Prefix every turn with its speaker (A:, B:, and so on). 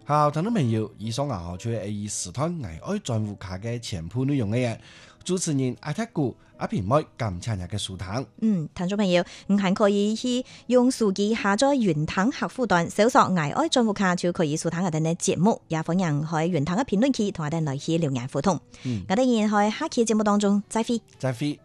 A: 好，聽眾朋友，以上就係 A 時段危愛專戶卡嘅全部內容嘅嘢。主持人阿踢古阿平妹咁參日嘅書堂。
B: 聽眾朋友，唔係可以去用手機下載雲堂客戶端，搜索危愛專戶卡就可以收聽我哋嘅節目，也歡迎喺雲堂嘅評論區同我哋來去留言互動。我哋然喺下期節目當中再會。